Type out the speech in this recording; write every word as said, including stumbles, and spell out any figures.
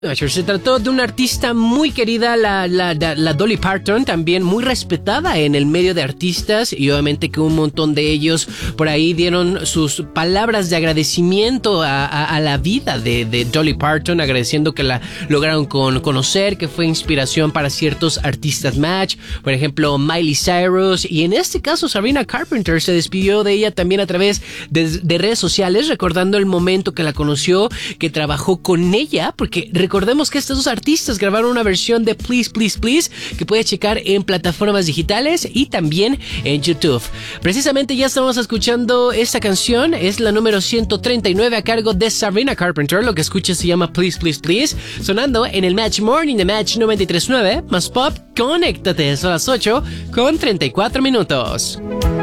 Se trató de una artista muy querida, la, la, la, la Dolly Parton, también muy respetada en el medio de artistas, y obviamente que un montón de ellos por ahí dieron sus palabras de agradecimiento a, a, a la vida de, de Dolly Parton, agradeciendo que la lograron con, conocer, que fue inspiración para ciertos artistas match, por ejemplo Miley Cyrus, y en este caso Sabrina Carpenter se despidió de ella también a través de, de redes sociales, recordando el momento que la conoció, que trabajó con ella, porque recordemos que estos dos artistas grabaron una versión de Please, Please, Please que puedes checar en plataformas digitales y también en YouTube. Precisamente ya estamos escuchando esta canción, es la número ciento treinta y nueve a cargo de Sabrina Carpenter. Lo que escuchas se llama Please, Please, Please, sonando en el Match Morning de Match noventa y tres punto nueve, más pop. Conéctate, son las ocho con treinta y cuatro minutos.